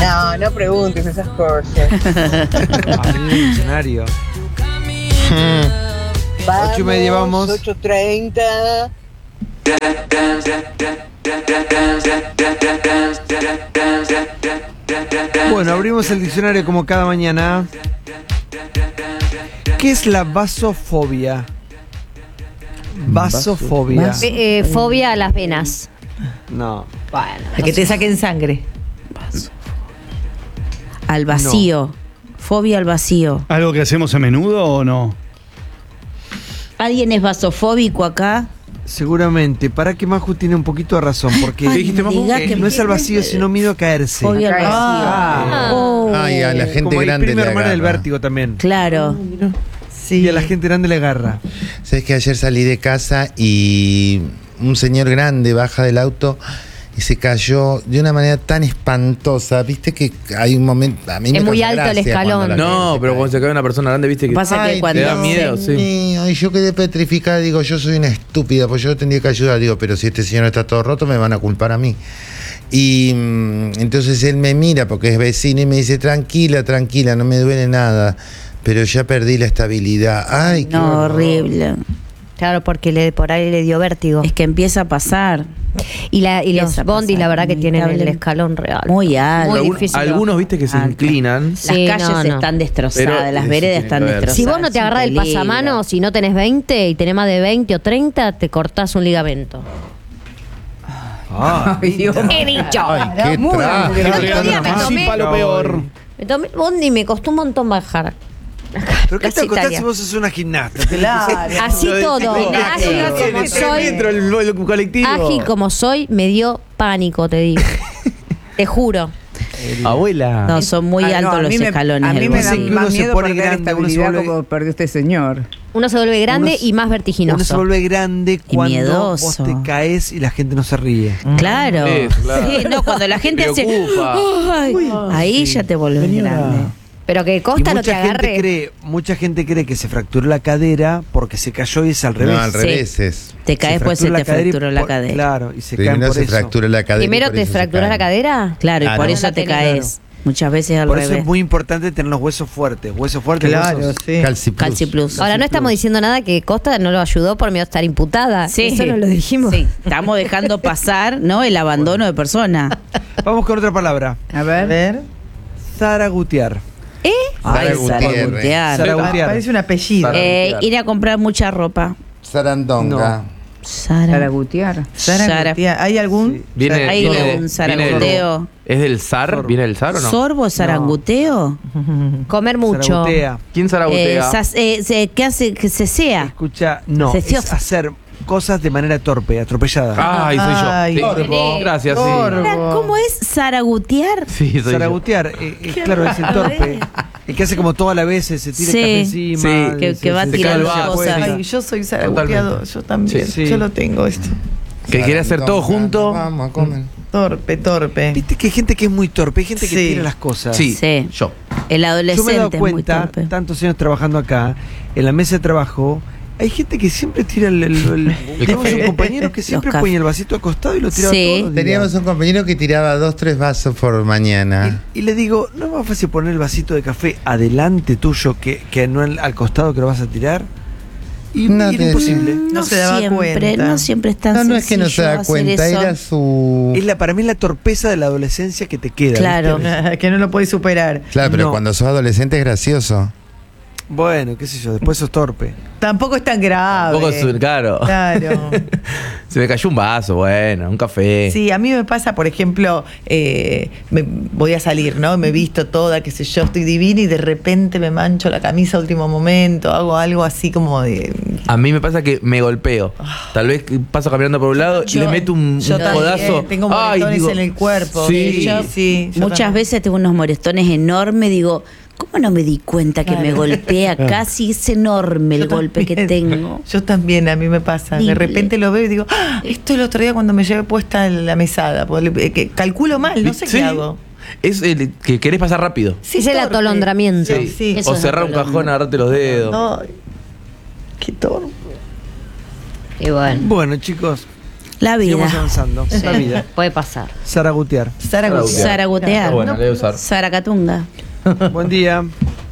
No preguntes esas cosas. Abrir el diccionario. 8:30 vamos. 8:30. Bueno, abrimos el diccionario como cada mañana. ¿Qué es la vasofobia? Vasofobia. Fobia a las venas. No. Bueno, A que te saquen sangre. Al vacío. Fobia al vacío. ¿Algo que hacemos a menudo o no? ¿Alguien es vasofóbico acá? Seguramente. Para que Maju tiene un poquito de razón. Porque Ay, dijiste, Maju? no es al vacío, sino miedo a caerse. Fobia al vacío. Oh. Ay, a la gente Como grande prima le hermana del agarra. vértigo también. Claro. Sí. Y a la gente grande le agarra. Sabes que ayer salí de casa y un señor grande baja del auto y se cayó de una manera tan espantosa. Viste que hay un momento. A mí Es me muy causa alto el gracia escalón. cuando la No, gente pero cae. cuando se cae una persona grande, viste que Pasa que Ay, cuando te da miedo, sí. mío, y yo quedé petrificada, digo, yo soy una estúpida, pues yo tendría que ayudar, digo, pero si este señor está todo roto, me van a culpar a mí. Y entonces él me mira porque es vecino y me dice, tranquila, tranquila, no me duele nada, pero ya perdí la estabilidad. Ay, qué No, horror. horrible. Claro, porque por ahí le dio vértigo. Es que empieza a pasar. Y los Empieza a bondis, pasar, la verdad que tienen el inevitable. escalón real. Muy alto. Muy Algun- difícil. algunos, viste, que se Alto. inclinan. Las Sí, calles no. están destrozadas, Pero las eso veredas tiene están que ver. destrozadas. Si vos no te es un agarrás el peligro. pasamano, si no tenés 20 y tenés más de 20 o 30, te cortás un ligamento. Ay, Dios. He dicho. Ay, qué Muy traje. El otro día me tomé, lo peor. me tomé el bondi y me costó un montón bajar. ¿Pero qué Plaza te acostás Italia. si vos sos una gimnasta? Claro. Así todo. Ágil como soy, el colectivo. ágil como soy, me dio pánico, te digo. Te juro. Abuela. No, son muy Ah, no, altos a los mí escalones. A mí del me bosque. da Dicen que uno más se miedo pone perder grande, uno se estabilidad vuelve- como perdió este señor. Uno se vuelve grande Uno se- y más Uno se vertiginoso. vuelve grande Y cuando miedoso. vos te caes y la gente no se ríe. Claro. Eso, claro. Sí, no, cuando la gente hace. Preocupa. Ay, ahí ya te volvés grande. Pero que Y Costa no te agarre. mucha gente cree que se fracturó la cadera porque se cayó y es al revés. No, al Sí. revés es. Te caes, pues se fractura te la cadera y fracturó la por- cadera. Claro, y se caen Primero por se eso. fractura la cadera. y Primero por te eso se fracturas la caen. cadera. Claro, y Claro. por eso te caes. Muchas veces al Por eso revés. es muy importante tener los huesos fuertes. Huesos fuertes. Claro, huesos- sí. Calci Plus. Calci Plus. Ahora no estamos diciendo nada que Costa no lo ayudó por miedo a estar imputada. Sí. Eso no lo dijimos. Sí, estamos dejando pasar, ¿no? El abandono de persona. Vamos con otra palabra. A ver. Zaragutear. Sara Ay, Gutiérrez. zaragutear. Zaragutear. Parece un apellido. Ir a comprar mucha ropa. Sarandonga. Sara Gutiérrez. Sara Sara. Gutiérrez. ¿Hay algún? Viene, Ahí viene- un zaranguteo. ¿Es del zar? ¿Viene del zar o no? ¿Sorbo, zaranguteo? Comer mucho. Zaragutea. ¿Quién zaragotea? ¿Qué hace? Que se sea. Escucha, no, es Ceciosa. hacer cosas de manera torpe, atropellada. Ay, soy yo. Ay, Sí. Sorbo. Gracias, sí. Sorbo. ¿Cómo es zaragutear? Sí, soy yo. Zaragutear, claro, es el torpe. El que hace como toda la vez, se tira Sí. el café encima. Sí. Que va Se cae tirando el vaso. cosas. Ay, yo soy zaragoteado. Yo también. Sí. Yo lo tengo esto. Que quiere hacer todo junto. Vamos a comer. Torpe. Viste que hay gente que es muy torpe, hay gente que Sí. tira las cosas. Sí, Sí. yo. El Yo me he adolescente dado es muy cuenta, torpe. tantos años trabajando acá, en la mesa de trabajo, hay gente que siempre tira tenemos café. un compañero que siempre cafés. pone el vasito acostado y lo tira Sí. todos los días. Teníamos un compañero que tiraba 2-3 vasos por mañana. Y le digo, ¿no es más fácil poner el vasito de café adelante tuyo que no al costado que lo vas a tirar? Y No era te- imposible. No se daba siempre, cuenta. No siempre es tan No, no es que no se sencillo da hacer cuenta, eso. era su. Para mí es la torpeza de la adolescencia que te queda. Claro. ¿viste? Que no lo podés superar. Claro, pero No. cuando sos adolescente es gracioso. Bueno, qué sé yo, después sos torpe. Tampoco es tan grave. Un poco claro. Claro. Se me cayó un vaso, bueno, un café. Sí, a mí me pasa, por ejemplo, voy a salir, ¿no? Me visto toda, qué sé yo, estoy divina y de repente me mancho la camisa a último momento, hago algo así como de... A mí me pasa que me golpeo. Tal vez que paso caminando por un lado y le meto un yo también codazo. tengo Ay, moretones digo, en el cuerpo. Sí. Yo Muchas también. veces tengo unos moretones enormes, digo, ¿cómo no me di cuenta que me Claro. golpea casi? Es enorme el Yo golpe que también. tengo. Yo también, a mí me pasa. De Horrible. repente lo veo y digo, ¡ah! Esto el otro día cuando me llevé puesta en la mesada. Que calculo mal, no sé Sí. qué hago. Es el que querés pasar rápido. Sí, Es el torpe. atolondramiento. Sí, sí. Eso O es cerrar un atolón. cajón, agarrarte los dedos. Ay, qué torpe. Y bueno. Bueno, chicos, La vida. Sigamos avanzando. La vida. Puede pasar. Sara Gutiar. Zaragotear. Bueno, le voy a usar. Zaracatunga. Buen día.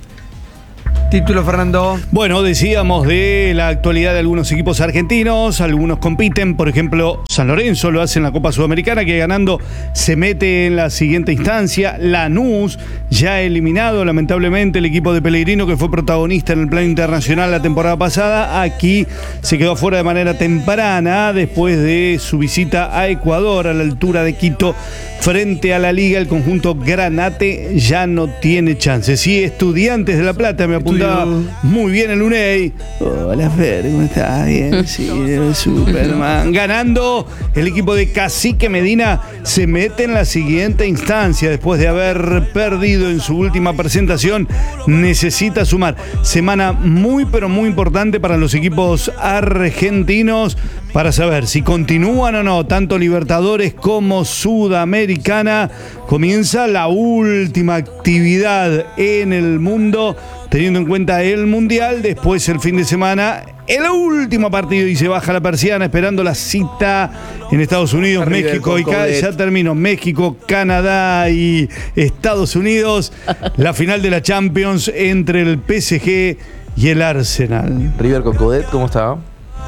Título, Fernando. Bueno, decíamos de la actualidad de algunos equipos argentinos, algunos compiten, por ejemplo, San Lorenzo lo hace en la Copa Sudamericana, que ganando se mete en la siguiente instancia. Lanús, ya eliminado lamentablemente el equipo de Pellegrino, que fue protagonista en el plano internacional la temporada pasada, aquí se quedó fuera de manera temprana, después de su visita a Ecuador, a la altura de Quito, frente a la Liga. El conjunto Granate ya no tiene chances. Sí, Estudiantes de La Plata, me apuntaba muy bien el UNEI. Hola Fer, ¿cómo estás? Bien, sí, Superman. Ganando, el equipo de Cacique Medina se mete en la siguiente instancia. Después de haber perdido en su última presentación, necesita sumar. Semana muy pero muy importante para los equipos argentinos para saber si continúan o no, tanto Libertadores como Sudamericana. Comienza la última actividad en el mundo, teniendo en cuenta el Mundial. Después, el fin de semana, el último partido, y se baja la persiana esperando la cita en Estados Unidos, River México y con Coudet. ya terminó. México, Canadá y Estados Unidos. La final de la Champions entre el PSG y el Arsenal. River con Coudet, ¿cómo está?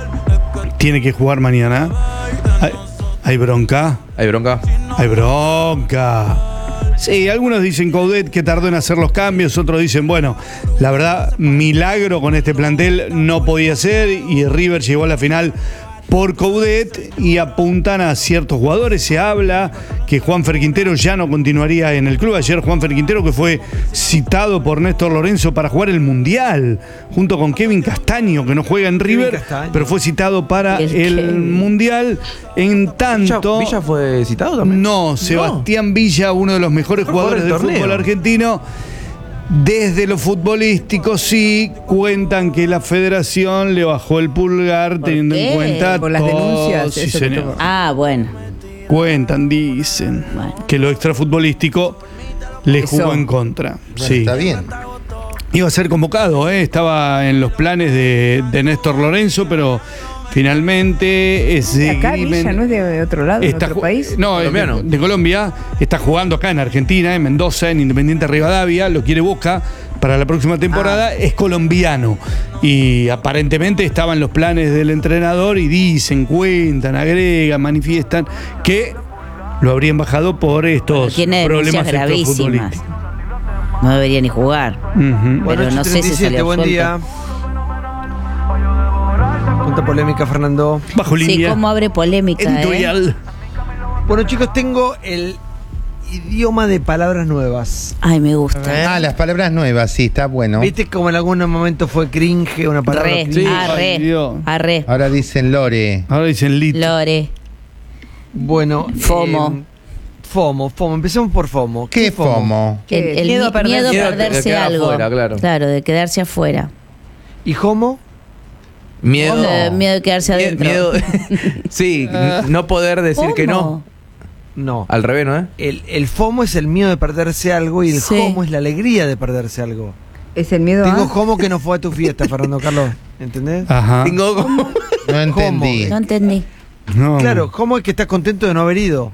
Tiene que jugar mañana. ¿Hay bronca? ¿Hay bronca? ¡Hay bronca! Sí, algunos dicen Coudet que tardó en hacer los cambios, otros dicen, bueno, la verdad, milagro con este plantel no podía ser, y River llegó a la final por Coudet, y apuntan a ciertos jugadores. Se habla que Juanfer Quintero ya no continuaría en el club. Ayer Juanfer Quintero, que fue citado por Néstor Lorenzo para jugar el Mundial, junto con Kevin Castaño, que no juega en River, Castaño. pero fue citado para El el Kevin. Mundial. En tanto... ¿Villa fue citado también? No, Sebastián Villa, uno de los mejores jugadores del torneo. fútbol argentino. Desde lo futbolístico sí cuentan que la federación le bajó el pulgar, teniendo qué? en cuenta Por las todo. denuncias, Sí, eso que señor. tuvo. Ah, bueno. Cuentan, dicen, Bueno. que lo extrafutbolístico le jugó Eso. en contra. Bueno, Sí. está bien. Iba a ser convocado, estaba en los planes de Néstor Lorenzo, pero finalmente Acá Villa no es de otro lado, de otro país. No, es Colombiano. de Colombia. Está jugando acá en Argentina, en Mendoza, en Independiente Rivadavia. Lo quiere Boca para la próxima temporada. Es colombiano. Y aparentemente estaba en los planes del entrenador, y dicen, cuentan, agregan, manifiestan que lo habrían bajado por estos Tiene problemas denuncias gravísimas. extrafutbolísticos. No debería ni jugar. Ujú. Pero no sé si 8:37, salió buen suelto. día. Cuánta polémica, Fernando. Bajo Sí, línea. cómo abre polémica, Editorial. Bueno, chicos, tengo el idioma de palabras nuevas. Ay, me gusta. Ah, las palabras nuevas, sí, está bueno. ¿Viste como en algún momento fue cringe una palabra? Re, Sí. arre, Ay, Dios. arre, Ahora dicen Lore. Ahora dicen lit. Lore. Bueno, FOMO. FOMO. Empecemos por FOMO. ¿Qué FOMO? El Miedo a perder- miedo a Miedo a perderse quedar algo. afuera, claro. Claro, de quedarse afuera. ¿Y homo? Miedo. Miedo de quedarse adentro. Miedo. Sí, no poder decir que no. ¿Cómo? No. Al revés, ¿no? El FOMO es el miedo de perderse algo, y el Sí. HOMO es la alegría de perderse algo. Es el miedo Tengo a... HOMO que no fue a tu fiesta, Fernando Carlos. ¿Entendés? Ajá. Tengo como. No entendí. No entendí. No. Claro, HOMO es que estás contento de no haber ido.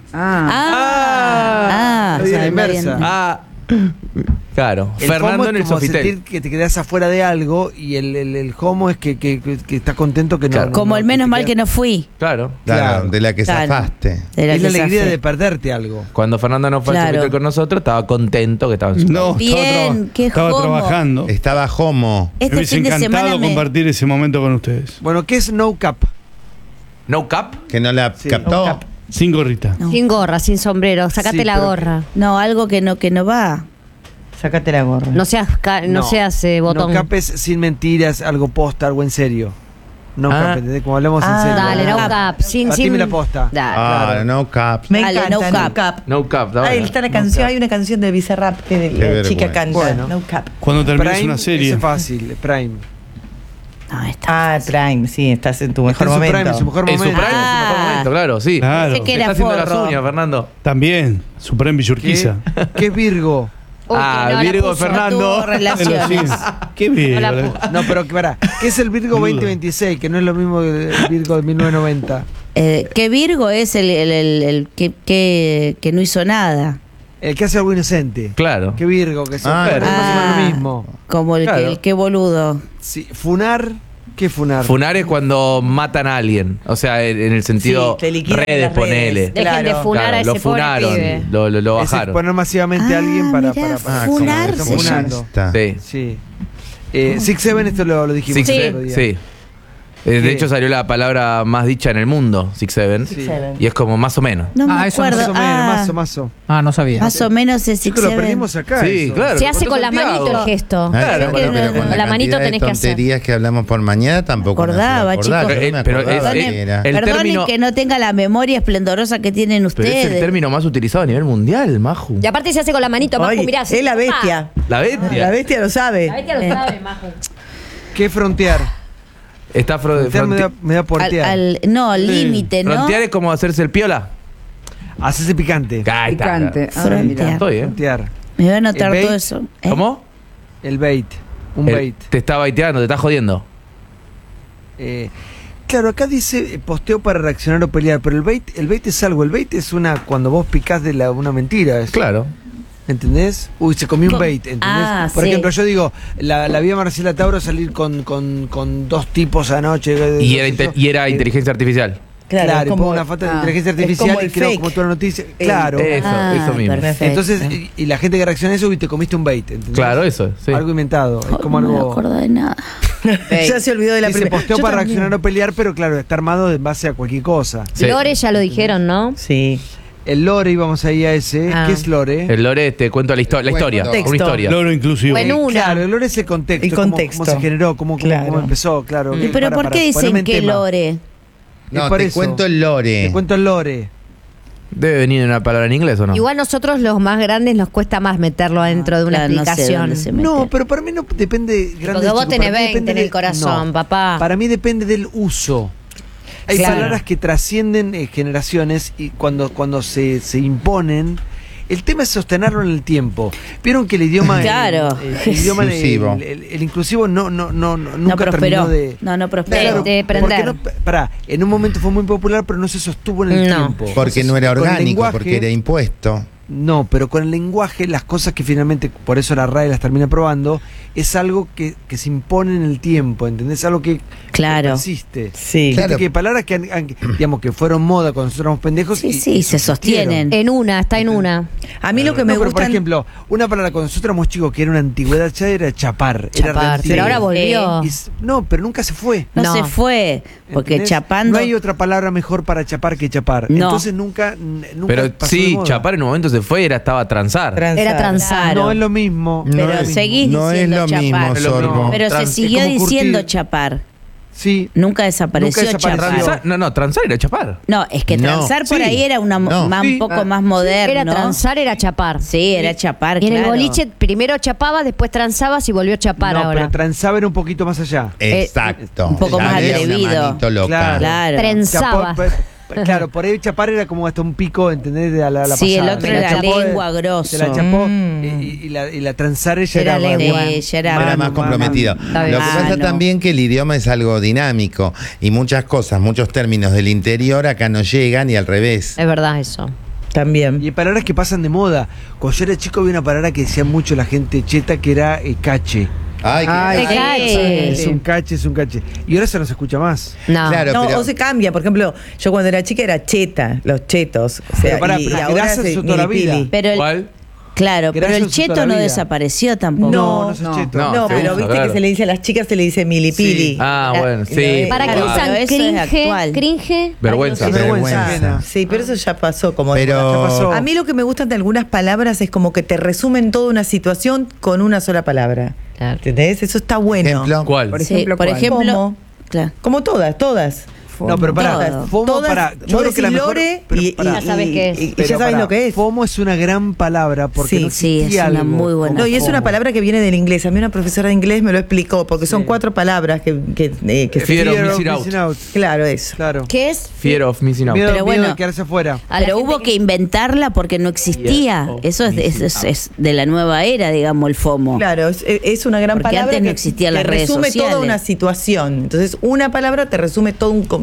Ah, Es a la está inversa. bien. Ah. Claro. El Fernando FOMO en es el como Sofitel. sentir que te quedas afuera de algo, y el HOMO es que estás contento que no. Claro. no- Como no, el menos te mal quedas- que no fui. Claro. Claro, de la que Claro. zafaste. De Es la que alegría zafé. de perderte algo. Cuando Fernando no fue Claro. al Sofitel con nosotros, estaba contento que estaba en su No, Bien, qué estaba jomo. trabajando. Estaba Homo. Me Este hubiese fin de encantado semana me... compartir ese momento con ustedes. Bueno, ¿qué es no cap? No cap. Que no la Sí. captó. Sin gorrita. No. Sin gorra, sin sombrero. Sacate Sí, la pero- gorra. No, algo que no va. Sácate la gorra. No seas, botón. No cap es sin mentiras, algo posta, algo en serio. No Ah. cap, ¿entendés? Como hablamos en Ah, serio. Dale, no Cap. cap. Sin, Batime sin... la posta. Dale. Ah, claro. no cap. Me Dale, encanta, no cap. No cap. está Ahí bueno. está la canción, hay una canción de Bizarrap que Qué la chica vergüenza. canta. Bueno. No cap. Cuando termines Prime una serie. es fácil, Prime. No, está. Ah, Prime, sí, estás en tu mejor Está en su momento. prime, en su mejor En su momento. prime, en su mejor momento, claro, sí. Claro. Pensé que Se era está haciendo las forro. uñas, Fernando. También. Supreme ¿Qué, Villurquiza. ¿Qué es Virgo? Uy, Ah, que no la Virgo puso. Fernando. Tuvo relaciones. Qué bien. No la No, pero pará. ¿Qué es el Virgo Boludo. 2026? Que no es lo mismo que el Virgo de 1990. ¿Qué Virgo es el que no hizo nada? El que hace algo inocente. Claro. Qué Virgo, que se Ah, pero es más o menos lo mismo. Como Claro. el que boludo. Sí, funar, ¿qué funar? Funar es cuando matan a alguien. O sea, en el sentido Sí, te liquidan redes, las redes. ponele. Dejen de Claro. funar a ese lo funaron, pobre pibe. lo Es bajaron. exponer masivamente a alguien para mirá, como funar que están se llama. funando. Está. Sí. Sí. 6-7, esto lo dijimos Six, el otro día. sí. De ¿Qué? hecho salió la palabra más dicha en el mundo, 6-7. Sí. Y es como más o menos. No me eso acuerdo. Más o menos, mazo. Ah, no sabía. Más o menos es Chicos, lo 6-7. perdimos acá. Sí, eso. claro. Se lo hace contó con la Santiago. manito el gesto. Claro, Pero bueno, pero con la la manito cantidad de tenés que hacer. tonterías que hablamos por mañana tampoco Me acordaba, me acordaba, chicos. yo no me Pero acordaba es- qué era. el Perdonen término- que no tenga la memoria esplendorosa que tienen Pero ustedes. es el término más utilizado a nivel mundial, Maju. Y aparte se hace con la manito, Maju, Ay, mirá. es la bestia. La bestia. La bestia lo sabe. La bestia lo sabe, Maju. ¿Qué frontear? Está Frontear me da portear. No, límite, ¿no? Frontear es como hacerse el piola. Hacerse picante. Ahí está. Picante. Ah, Frontear. mira. Estoy, ¿eh? Frontear. Me voy a anotar ¿El todo bait? eso. ¿Cómo? El bait. Un bait. Te está baiteando, te está jodiendo. Claro, acá dice posteo para reaccionar o pelear, pero el bait es algo. El bait es cuando vos picás de una mentira. Claro. ¿Entendés? Uy, se comió un bait, ¿entendés? Ah, Por sí. ejemplo, yo digo, la vi a Marcela Tauro salir con dos tipos anoche. Y era inteligencia artificial. Claro, es y como- pongo una falta de inteligencia es artificial como y el creo fake. como toda la noticia. Claro. Eso mismo. Perfecto. Entonces, y la gente que reacciona a eso, y te comiste un bait, ¿entendés? Claro, eso, sí. Algo inventado. Es como no me algo. acuerdo de nada. Ya se olvidó de la Dice primera. posteo Yo para también. reaccionar o pelear, pero claro, está armado en base a cualquier cosa. Sí. Lore ya lo dijeron, ¿no? Sí. El lore, íbamos ahí a ese. Ah. ¿Qué es lore? El lore te cuento la historia. Texto. Una historia. Loro inclusivo. Bueno, una. Claro, el lore es el contexto. El contexto. Cómo se generó, cómo Claro. empezó, claro. Pero ¿por qué dicen ponerme en que tema. Lore? No, Es por te eso. cuento el lore. Te cuento el lore. ¿Debe venir una palabra en inglés o no? Igual nosotros los más grandes nos cuesta más meterlo dentro de una Claro, no sé explicación. dónde se mete. No, pero para mí no depende. Porque vos tenés 20 en el corazón, papá. Para mí depende del uso. Hay Claro. palabras que trascienden generaciones y cuando se imponen. El tema es sostenerlo en el tiempo. Vieron que el idioma, Claro. el idioma Inclusivo. el inclusivo nunca No prosperó. terminó de. No prosperó. Claro, de porque prender. en un momento fue muy popular, pero no se sostuvo en el No. tiempo. Porque Entonces, no era con el orgánico, lenguaje- porque era impuesto. No, pero con el lenguaje, las cosas que finalmente, por eso la RAE las termina probando, es algo que se impone en el tiempo, ¿entendés? Algo que Claro. persiste. Sí. Viste Claro. que palabras que, digamos, que fueron moda cuando nosotros éramos pendejos. Sí, y sí, se sostienen. En una, está en una. A mí lo que No, me pero gusta. por ejemplo, una palabra cuando nosotros éramos chicos que era una antigüedad ya era chapar. Era Chapar. re Pero antiguo. ahora volvió. No, pero nunca se fue. No, No. se fue. Porque ¿Entendés? chapando. No hay otra palabra mejor para chapar que chapar. No. Entonces nunca Pero pasó de sí, moda. chapar en un momento se fue y estaba transar. Era transar. No es lo mismo. Pero no es lo seguís No es diciendo lo chapar. mismo, Es lo Sorbo. mismo. Pero se Es siguió como diciendo curtir. chapar. Sí. Nunca desapareció, Nunca desapareció. chapar. No, transar era chapar. No, es que No. transar por Sí. ahí era una No. un Sí. poco más moderno. Era transar, era chapar. Sí, era chapar. Y en el claro. boliche primero chapabas, después transabas y volvió a chapar No, ahora. pero transaba era un poquito más allá. Exacto. un poco Ya más había una atrevido. manito loca. Claro. Trenzaba. Claro, por ahí chapar era como hasta un pico, ¿entendés? De la Sí, pasada. el otro Se la era chapó, lengua grosso. Se la chapó Mm. y la transar ella Era era lengua. Sí, ya era Era más mano, comprometido. Está Lo bien. que pasa no. también que el idioma es algo dinámico y muchas cosas, muchos términos del interior acá no llegan y al revés. Es verdad eso. También. Y hay palabras que pasan de moda. Cuando yo era chico había una palabra que decía mucho la gente cheta que era cache. Ay, Ay, Te cache. Es un cache, es un cache. Y ahora se no se escucha más. No. Claro, No, pero- o se cambia. Por ejemplo, yo cuando era chica era cheta, los chetos. O sea, Pero pará, y pero ahora grasa se es toda la vida. milipili. Pero el, ¿Cuál? claro, pero Gracias el a toda cheto la no vida. desapareció tampoco. No, no sos No. cheto. No. No, pero seguro, viste claro. que se le dice a las chicas, se le dice milipili. Sí. Ah, bueno, sí. Y ¿Para qué Claro, usan pero eso es cringe? actual. ¿Cringe? Vergüenza. Ay, no sé. Vergüenza ajena. Sí, pero eso ya pasó como Pero- Ya pasó. A mí lo que me gustan de algunas palabras es como que te resumen toda una situación con una sola palabra. Claro. ¿Entendés? Eso está bueno. Ejemplo. ¿Cuál? Por Sí, ejemplo, por ¿cuál? ejemplo, ¿Cómo? claro. Como todas. No, pero pará. Todo. FOMO, Todas, pará. Yo vos creo que la decís mejor. lore pero y, pará. Ya sabes qué es. y Pero ya sabes pará, lo que es. FOMO es una gran palabra porque Sí, no sí, existía es una algo muy buena como No, y es una FOMO. palabra que viene del inglés. A mí una profesora de inglés me lo explicó, porque son 4 palabras que Fear of Fear of missing out. missing out. Claro, eso. Claro. ¿Qué es? Fear of missing out. Miedo, Pero miedo bueno. de quedarse afuera. A la Pero gente hubo que inventarla porque no existía. Yeah. Eso es de la nueva era, digamos, el FOMO. Claro, es una gran Porque palabra antes no que, existían que las redes resume sociales. toda una situación. Entonces, una palabra te resume todo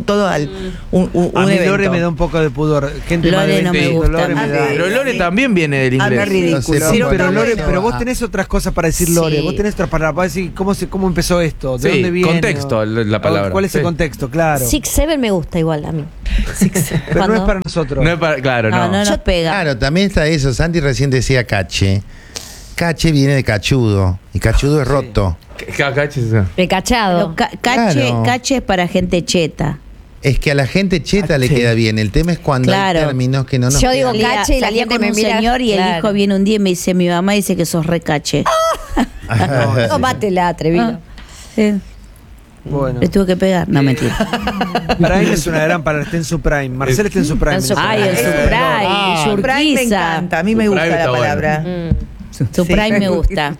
todo A mí evento. Lore me da un poco de pudor. Gente Lore más de no me 20, gusta. Lore me da. Pero Lore también viene del Ah, no inglés. es ridículo. Sí, Sí, pero está Lore, bueno. pero vos tenés otras cosas para decir Lore, Sí. vos tenés otras palabras para decir cómo empezó esto, de Sí, dónde viene. contexto, o- la palabra. ¿Cuál es el Sí. contexto? Claro. 6-7 me gusta igual a mí. Pero no Cuando- es para nosotros. No es para, claro, No, no. no nos pega. Claro, también está eso. Santi recién decía cache. Cache viene de cachudo. Y cachudo es roto. Recachado. Pero cache, Claro. cache es para gente cheta. Es que a la gente cheta le queda bien. El tema es cuando Claro. hay términos que no nos Yo digo quedan. cache y la salía gente con me un mira, señor y el claro. hijo viene un día y me dice, mi mamá dice que sos recache. No, mátela, atrevido. Sí, Bueno. le tuve que pegar. No, mentira. Prime es una gran palabra, está en su prime. Marcel está en su prime. En su Ay, el prime. Suprime, Prime me Yurquiza. encanta, a mí me gusta Prime la está palabra. Suprime me gusta.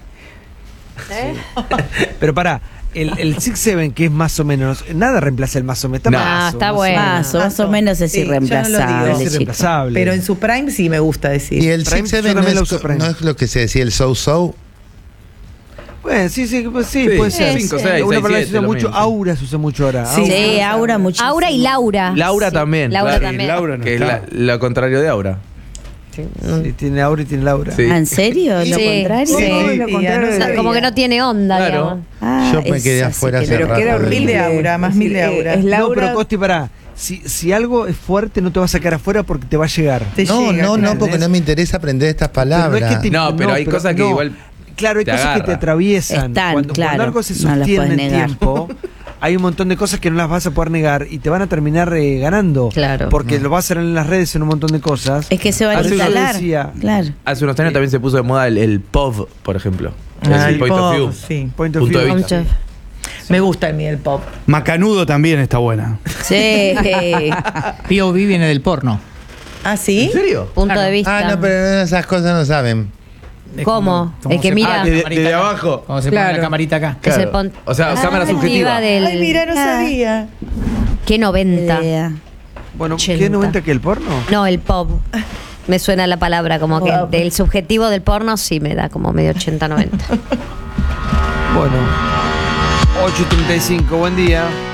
Pero pará, el 6-7, que es más o menos, nada reemplaza el más o menos. Está No, mazo, está más o bueno. menos. Más o menos es Sí, yo no lo digo. irreemplazable, Es chicos. irreemplazable. Pero en su prime sí me gusta Y decir. el Prime, 6-7 yo no, también lo es, uso Prime. no es lo que se decía el so-so. Bueno, sí, pues sí, Sí, puede ser. 5, Sí. 6, Una 6, palabra que 7, se usa lo mucho, mismo. aura se usa mucho ahora. Sí, Aura muchísimo. Aura y Laura. Laura también. Laura claro. también. Laura no Que es está. lo contrario de Aura. Sí, tiene aura y tiene Laura. Sí. Ah, ¿en serio? ¿Lo Sí. contrario? Sí. lo contrario no de- sabía. Como que no tiene onda, Claro. digamos. Ah, Yo me quedé esa afuera sí que hace no. Pero queda rato. horrible. Mil de aura, más mil de aura. Es No, Laura. pero Costi, pará. Si algo es fuerte, no te va a sacar afuera porque te va a llegar. Te No, llega, no, claro. porque no me interesa aprender estas Pero palabras. No, pero hay cosas que igual Claro, hay te cosas que te agarra. atraviesan. Están, cuando claro, algo se no las sostiene puedes en el negar. tiempo, hay un montón de cosas que no las vas a poder negar y te van a terminar ganando. Claro. Porque lo vas a hacer en las redes en un montón de cosas. Es que se van a Hace yo instalar. decía- Claro. hace unos años también se puso de moda el POV, por ejemplo. Ah, el el point of pop, view. sí. Point of Punto de view. vista. Me gusta a mí el pop. Macanudo también está buena. Sí. POV viene del porno. ¿Ah, sí? ¿En serio? Punto de vista. Ah, no, pero esas cosas no saben. Es ¿Cómo? como El que se mira. pone la desde camarita acá. abajo. Como se pone Claro. la camarita acá. Que se Claro. pon- O sea, cámara subjetiva. del- Ay, mira, no sabía. ¿Qué 90? Idea. Bueno, 80. ¿qué 90 que el porno? No, el pop. Me suena la palabra, como que Pop. del subjetivo del porno sí me da como medio 80-90. Bueno. 8:35, buen día.